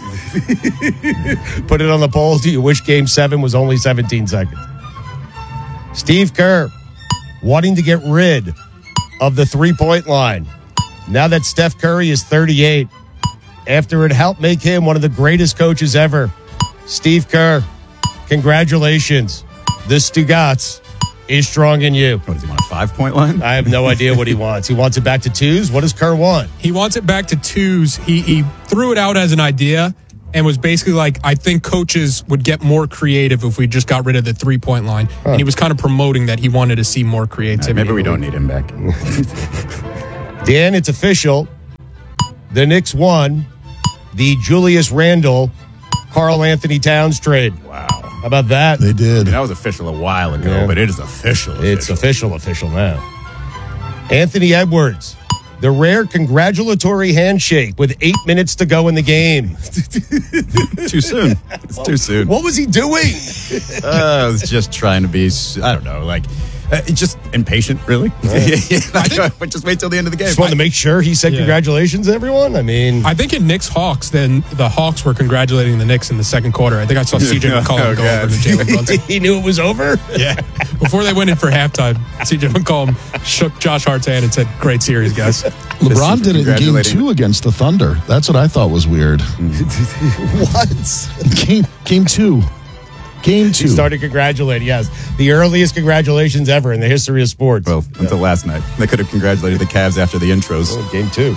Put it on the poll. Do you wish game seven was only seventeen seconds? Steve Kerr wanting to get rid of the three-point line. Now that Steph Curry is thirty-eight, after it helped make him one of the greatest coaches ever. Steve Kerr, congratulations. The Stugats is strong in you. What does he want, a five-point line? I have no idea what he wants. He wants it back to twos? What does Kerr want? He wants it back to twos. He, he threw it out as an idea and was basically like, I think coaches would get more creative if we just got rid of the three-point line. Huh. And he was kind of promoting that he wanted to see more creativity. Right, maybe we don't need him back. Dan, it's official. The Knicks won the Julius Randle, Karl Anthony Towns trade. Wow. How about that? They did. I mean, that was official a while ago, yeah. but it is official, official. It's official, official now. Anthony Edwards, the rare congratulatory handshake with eight minutes to go in the game. Too soon. It's too soon. What was he doing? uh, I was just trying to be, I don't know, like, uh, just impatient, really. Right. yeah, I think, just wait till the end of the game. Just wanted to make sure he said yeah. congratulations, everyone. I mean, I think in Knicks Hawks, then the Hawks were congratulating the Knicks in the second quarter. I think I saw C J McCollum oh, go God. over to Jalen Brunson. He knew it was over? Yeah. Before they went in for halftime, C J McCollum shook Josh Hart's hand and said, great series, guys. LeBron did it in game two against the Thunder. That's what I thought was weird. What? Game, game two. Game two. He started congratulating, yes. The earliest congratulations ever in the history of sports. Well, yeah. until last night. They could have congratulated the Cavs after the intros. Oh, game two.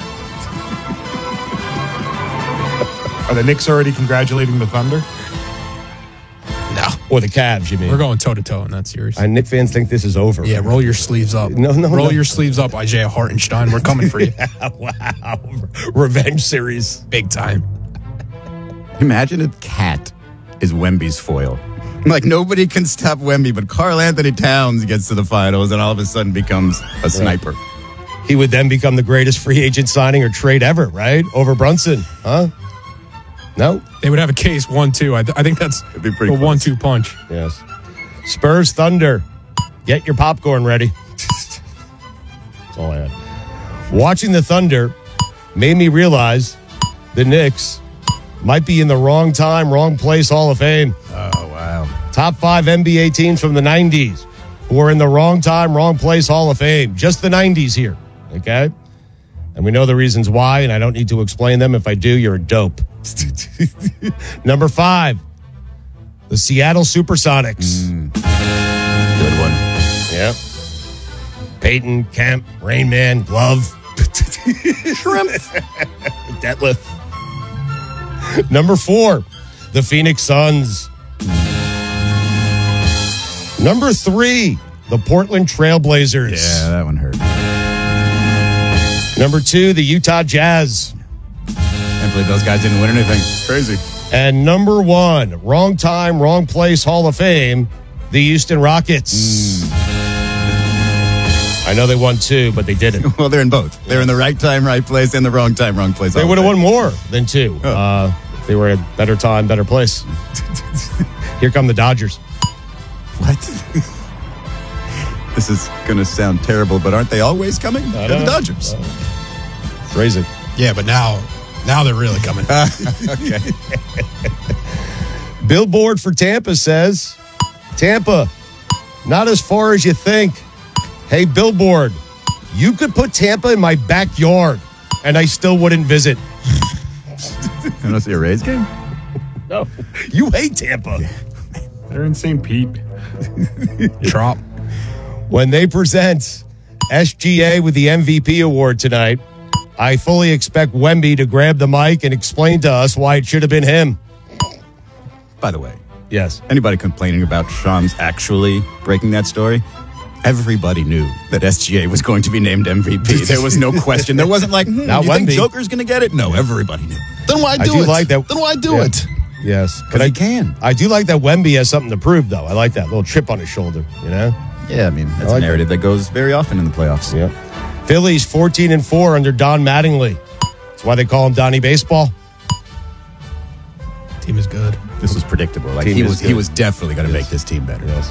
Are the Knicks already congratulating the Thunder? No. Or the Cavs, you mean? We're going toe-to-toe in that series. And Knicks fans think this is over. Yeah, roll your sleeves up. No, no, Roll no. your sleeves up, Isaiah Hartenstein. We're coming for you. Yeah, wow. Revenge series. Big time. Imagine if Cat is Wemby's foil. Like, nobody can stop Wemby, but Karl Anthony Towns gets to the finals and all of a sudden becomes a sniper. Right. He would then become the greatest free agent signing or trade ever, right? Over Brunson, huh? No? They would have a case one two. I, th- I think that's It'd be pretty a one two punch. Yes. Spurs Thunder. Get your popcorn ready. That's all I had. Watching the Thunder made me realize the Knicks might be in the wrong time, wrong place Hall of Fame. Oh, wow. Top five N B A teams from the nineties who are in the wrong time, wrong place Hall of Fame. Just the nineties here, okay? And we know the reasons why, and I don't need to explain them. If I do, you're a dope. Number five, the Seattle Supersonics. Mm. Good one. Yeah. Peyton, Kemp, Rain Man, Glove. Shrimp. Detlef. Number four, the Phoenix Suns. Number three, the Portland Trailblazers. Yeah, that one hurt. Number two, the Utah Jazz. Can't believe those guys didn't win anything. Crazy. And number one, wrong time, wrong place, Hall of Fame, the Houston Rockets. Mm. I know they won two, but they didn't. Well, they're in both. They're in the right time, right place, and the wrong time, wrong place. They would have won more than two. Oh. Uh, they were at a better time, better place. Here come the Dodgers. What? This is going to sound terrible, but aren't they always coming? They're the Dodgers. Uh, phrase it. Yeah, but now, now they're really coming. Uh, okay. Billboard for Tampa says, Tampa, not as far as you think. Hey, Billboard, you could put Tampa in my backyard, and I still wouldn't visit. You want to see a Rays game? No. You hate Tampa. They're in Saint Pete. Trop. When they present S G A with the M V P award tonight, I fully expect Wemby to grab the mic and explain to us why it should have been him. By the way, yes. Anybody complaining about Shams actually breaking that story? Everybody knew that S G A was going to be named M V P. There was no question. There wasn't like, hmm, now you Wemby. think Joker's going to get it? No, everybody knew. Then why do, I do it? Like that. Then why do yeah. it? Yes. But I can. I do like that Wemby has something to prove, though. I like that little chip on his shoulder, you know? Yeah, I mean, that's I like a narrative that. that goes very often in the playoffs. Yeah. Phillies fourteen and four under Don Mattingly. That's why they call him Donnie Baseball. Team is good. This was predictable. Like team he was good. he was definitely going to yes. make this team better. Yes.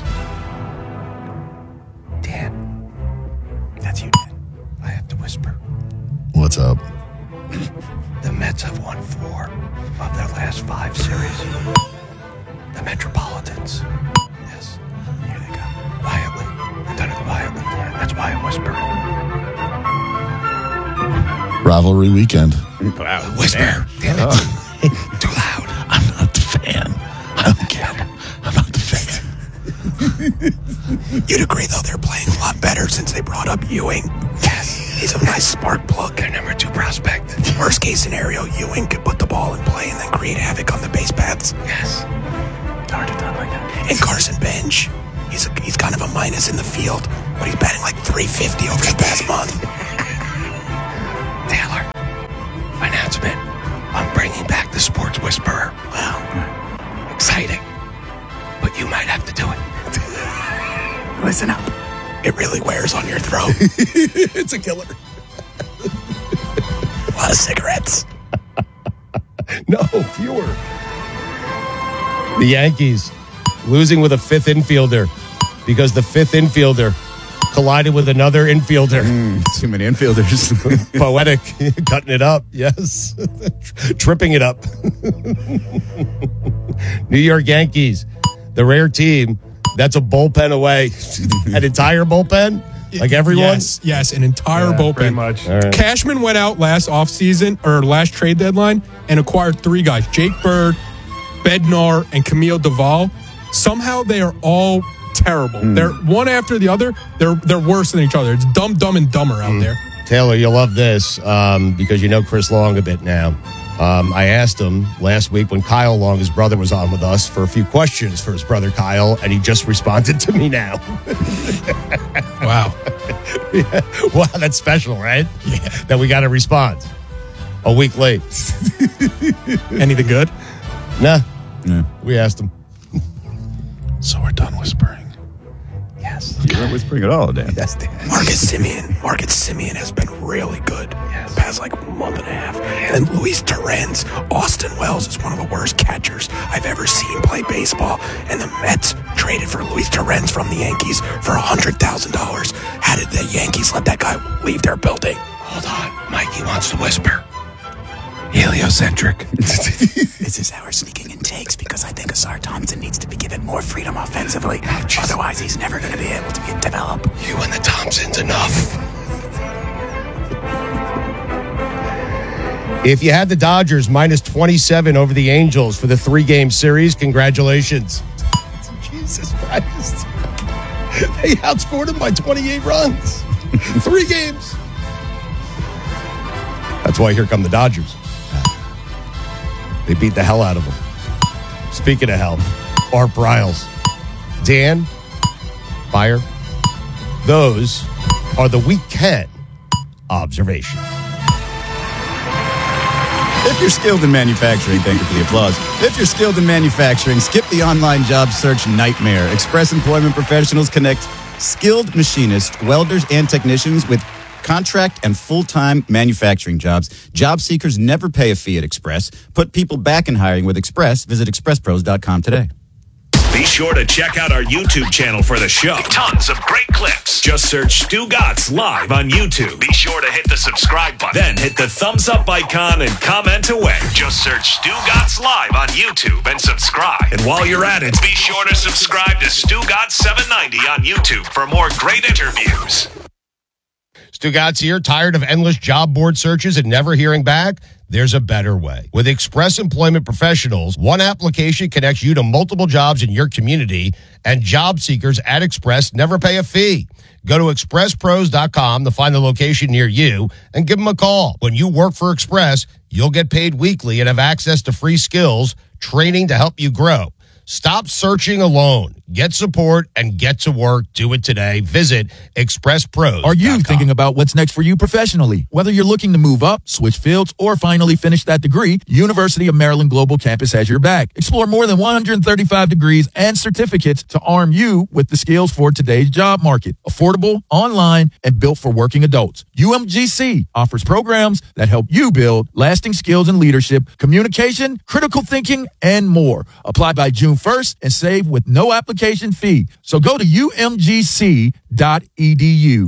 Dan. That's you, Dan. I have to whisper. What's up? The Mets have won four of their last five series. The Metropolitans. Yes. Here they come. Quietly. I've done it quietly. That's why I'm whispering. Rivalry weekend. Wow. Whisper. Damn it. Oh. Too loud. I'm not the fan. I don't get it. I'm not the fan. You'd agree, though, they're playing a lot better since they brought up Ewing. Yes. He's a nice spark plug. Their number two prospect. Worst case scenario, Ewing could put the ball in play and then create havoc on the base paths. Yes. Hard to talk like that. And Carson Bench. He's a, he's kind of a minus in the field, but he's batting like three fifty over the past month. Taylor, announcement. I'm bringing back the Sports Whisperer. Well, exciting. But you might have to do it. Listen up. It really wears on your throat. It's a killer. A lot of cigarettes. No, fewer. The Yankees losing with a fifth infielder because the fifth infielder collided with another infielder. Mm, too many infielders. Poetic. Cutting it up. Yes. Tripping it up. New York Yankees, the rare team that's a bullpen away. An entire bullpen? Like everyone? Yes, yes, an entire Yeah, bullpen. pretty much. All right. Cashman went out last offseason or last trade deadline and acquired three guys: Jake Bird, Bednar, and Camille Duvall. Somehow they are all terrible. Mm. They're one after the other. They're they're worse than each other. It's dumb, dumb, and dumber out mm. there. Taylor, you'll love this um, because you know Chris Long a bit now. Um, I asked him last week when Kyle Long, his brother, was on with us for a few questions for his brother Kyle, and he just responded to me now. Wow. Yeah. Wow, that's special, right? Yeah. That we got a response a week late. Anything good? Nah. Yeah. We asked him. So we're done whispering. Yes. You weren't whispering at all, Dan. Yes, Dan. Marcus Simeon. Marcus Simeon has been really good yes. the past like month and a half. Yes. And Luis Torrens, Austin Wells is one of the worst catchers I've ever seen play baseball. And the Mets traded for Luis Torrens from the Yankees for one hundred thousand dollars. How did the Yankees let that guy leave their building? Hold on. Mikey wants to whisper. Heliocentric. This is how we're sneaking in takes because I think Asar Thompson needs to be given more freedom offensively. Otherwise, he's never going to be able to be develop. You and the Thompsons enough. If you had the Dodgers minus twenty-seven over the Angels for the three-game series, congratulations. Jesus Christ. They outscored them by twenty-eight runs. Three games. That's why here come the Dodgers. They beat the hell out of them. Speaking of hell, Art Briles, Dan Beyer, those are the weekend observations. If you're skilled in manufacturing, thank you for the applause. If you're skilled in manufacturing, skip the online job search nightmare. Express Employment Professionals connect skilled machinists, welders, and technicians with contract and full-time manufacturing jobs. Job seekers never pay a fee at Express. Put people back in hiring with Express. Visit express pros dot com today. Be sure to check out our YouTube channel for the show. Tons of great clips. Just search Stu Gatz live on YouTube. Be sure to hit the subscribe button. Then hit the thumbs up icon and comment away. Just search Stu Gatz live on YouTube and subscribe. And while you're at it, be sure to subscribe to Stu Gatz seven ninety on YouTube for more great interviews. Stu Gatz here, tired of endless job board searches and never hearing back? There's a better way. With Express Employment Professionals, one application connects you to multiple jobs in your community, and job seekers at Express never pay a fee. Go to express pros dot com to find the location near you and give them a call. When you work for Express, you'll get paid weekly and have access to free skills, training to help you grow. Stop searching alone. Get support and get to work. Do it today. Visit express pros dot com. Are you thinking about what's next for you professionally? Whether you're looking to move up, switch fields, or finally finish that degree, University of Maryland Global Campus has your back. Explore more than one hundred thirty-five degrees and certificates to arm you with the skills for today's job market. Affordable, online, and built for working adults. U M G C offers programs that help you build lasting skills in leadership, communication, critical thinking, and more. Apply by June first and save with no application fee. So go to U M G C dot E D U.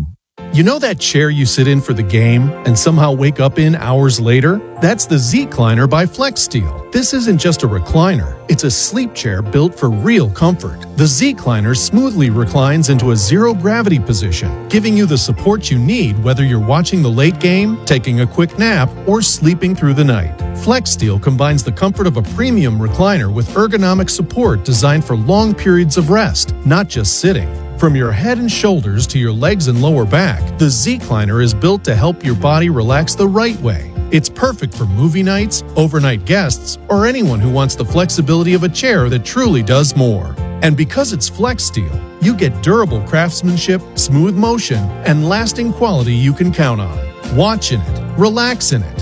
You know that chair you sit in for the game and somehow wake up in hours later? That's the Z-Cliner by FlexSteel. This isn't just a recliner. It's a sleep chair built for real comfort. The Z-Cliner smoothly reclines into a zero-gravity position, giving you the support you need whether you're watching the late game, taking a quick nap, or sleeping through the night. FlexSteel combines the comfort of a premium recliner with ergonomic support designed for long periods of rest, not just sitting. From your head and shoulders to your legs and lower back, the Z-Cliner is built to help your body relax the right way. It's perfect for movie nights, overnight guests, or anyone who wants the flexibility of a chair that truly does more. And because it's FlexSteel, you get durable craftsmanship, smooth motion, and lasting quality you can count on. Watch in it, relax in it,